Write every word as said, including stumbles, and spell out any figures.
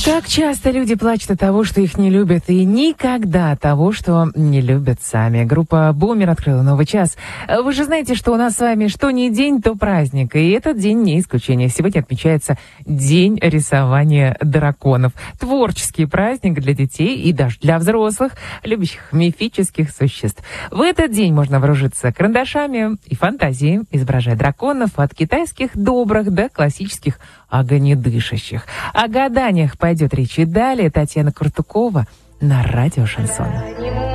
Как часто люди плачут от того, что их не любят, и никогда от того, что не любят сами. Группа «Бумер» открыла новый час. Вы же знаете, что у нас с вами что ни день, то праздник. И этот день не исключение. Сегодня отмечается День рисования драконов. Творческий праздник для детей и даже для взрослых, любящих мифических существ. В этот день можно вооружиться карандашами и фантазией, изображая драконов от китайских добрых до классических огнедышащих. О гаданиях пойдет речь и далее. Татьяна Куртукова на радио «Шансон».